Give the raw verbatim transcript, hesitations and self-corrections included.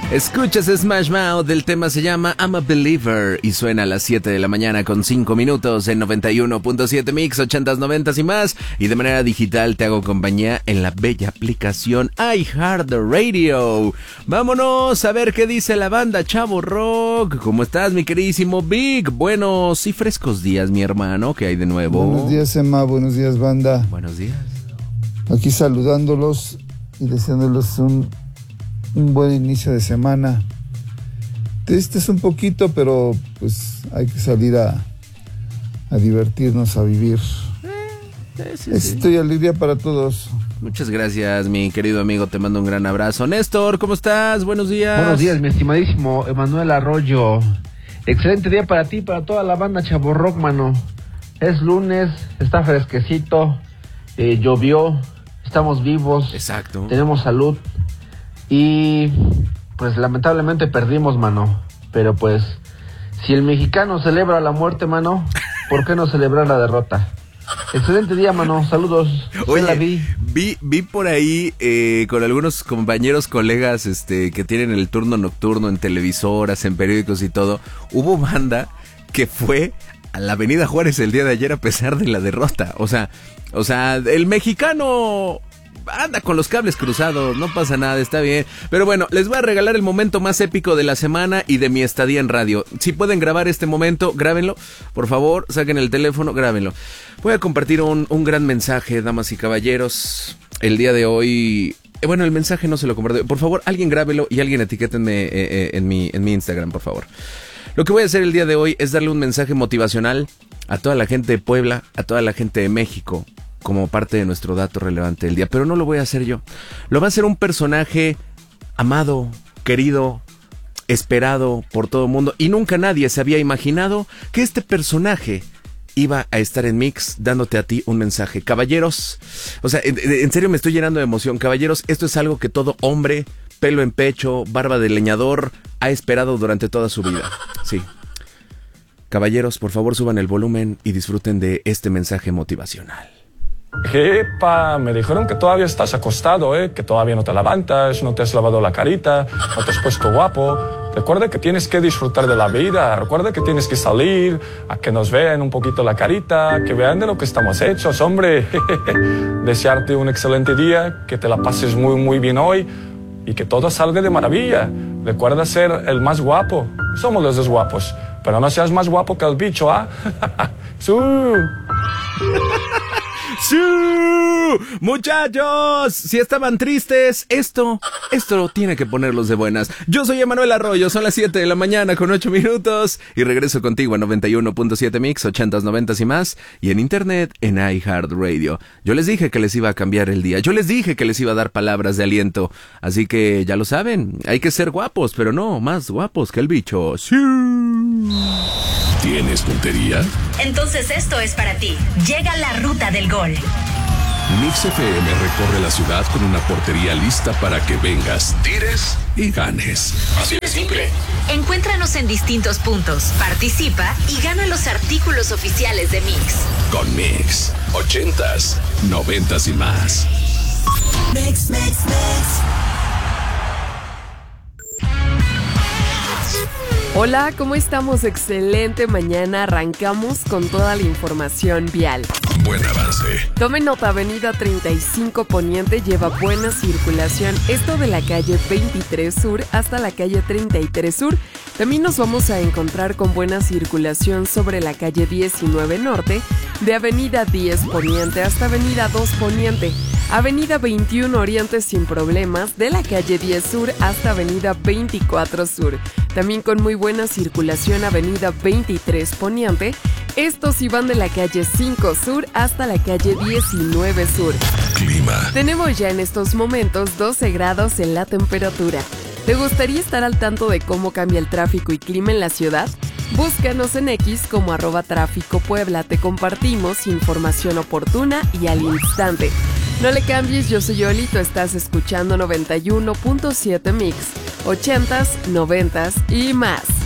Escuchas Smash Mouth, el tema se llama I'm a Believer y suena a las siete de la mañana con cinco minutos en noventa y uno punto siete Mix, ochentas, noventas y más. Y de manera digital te hago compañía en la bella aplicación iHeartRadio. Vámonos a ver qué dice la banda Chavo Rock. ¿Cómo estás, mi queridísimo Big? Buenos y frescos días, mi hermano. ¿Qué hay de nuevo? Buenos días, Emma. Buenos días, banda. Buenos días. Aquí saludándolos y deseándolos un... un buen inicio de semana. Tristes un poquito, pero pues hay que salir a, a divertirnos, a vivir. Eh, sí, Estoy sí. alegría para todos. Muchas gracias, mi querido amigo. Te mando un gran abrazo. Néstor, ¿cómo estás? Buenos días. Buenos días, mi estimadísimo Emanuel Arroyo. Excelente día para ti y para toda la banda Chavo Rock, mano. Es lunes, está fresquecito, eh, llovió, estamos vivos. Exacto. Tenemos salud. Y pues lamentablemente perdimos, mano. Pero pues, si el mexicano celebra la muerte, mano, ¿por qué no celebrar la derrota? Excelente día, mano. Saludos. Oye, la vi. vi vi por ahí eh, con algunos compañeros, colegas este que tienen el turno nocturno en televisoras, en periódicos y todo. Hubo banda que fue a la Avenida Juárez el día de ayer a pesar de la derrota. O sea, o sea, el mexicano... anda con los cables cruzados, no pasa nada, está bien. Pero bueno, les voy a regalar el momento más épico de la semana y de mi estadía en radio. Si pueden grabar este momento, grábenlo. Por favor, saquen el teléfono, grábenlo. Voy a compartir un, un gran mensaje, damas y caballeros. El día de hoy... Eh, bueno, el mensaje no se lo comparto. Por favor, alguien grábelo y alguien etiquétenme eh, eh, en, mi, en mi Instagram, por favor. Lo que voy a hacer el día de hoy es darle un mensaje motivacional a toda la gente de Puebla, a toda la gente de México, como parte de nuestro dato relevante del día. Pero no lo voy a hacer yo. Lo va a hacer un personaje amado, querido, esperado por todo el mundo. Y nunca nadie se había imaginado que este personaje iba a estar en Mix dándote a ti un mensaje. Caballeros, o sea, en, en serio me estoy llenando de emoción. Caballeros, esto es algo que todo hombre, pelo en pecho, barba de leñador, ha esperado durante toda su vida. Sí. Caballeros, por favor suban el volumen y disfruten de este mensaje motivacional. Epa, me dijeron que todavía estás acostado, ¿eh? Que todavía no te levantas, no te has lavado la carita, no te has puesto guapo. Recuerda que tienes que disfrutar de la vida, recuerda que tienes que salir, a que nos vean un poquito la carita, que vean de lo que estamos hechos, hombre. Desearte un excelente día, que te la pases muy, muy bien hoy y que todo salga de maravilla. Recuerda ser el más guapo, somos los dos guapos, pero no seas más guapo que el bicho, ¿ah? ¿eh? ¡Sí! Muchachos, si estaban tristes, esto, esto tiene que ponerlos de buenas. Yo soy Emanuel Arroyo, son las siete de la mañana con ocho minutos y regreso contigo a noventa y uno punto siete Mix, ochentas, noventas y más, y en internet en iHeartRadio. Yo les dije que les iba a cambiar el día, yo les dije que les iba a dar palabras de aliento, así que ya lo saben, hay que ser guapos, pero no más guapos que el bicho. ¡Sí! ¿Tienes puntería? Entonces esto es para ti. Llega la ruta del gol. Mix F M recorre la ciudad con una portería lista para que vengas, tires y ganes. Así de simple. Encuéntranos en distintos puntos, participa y gana los artículos oficiales de Mix. Con Mix, ochentas, noventas y más. Mix, mix, mix. Hola, ¿cómo estamos? Excelente mañana, arrancamos con toda la información vial. Buen avance. Tomen nota, avenida treinta y cinco Poniente lleva buena circulación, esto de la calle veintitrés Sur hasta la calle treinta y tres Sur. También nos vamos a encontrar con buena circulación sobre la calle diecinueve Norte, de avenida diez Poniente hasta avenida dos Poniente. Avenida veintiuno Oriente sin problemas, de la calle diez Sur hasta avenida veinticuatro Sur. También con muy buena circulación avenida veintitrés Poniente. Estos iban de la calle cinco Sur hasta la calle diecinueve Sur. Clima. Tenemos ya en estos momentos doce grados en la temperatura. ¿Te gustaría estar al tanto de cómo cambia el tráfico y clima en la ciudad? Búscanos en X como arroba tráfico Puebla. Te compartimos información oportuna y al instante. No le cambies, yo soy Yoli, tú estás escuchando noventa y uno punto siete Mix, ochentas, noventas y más.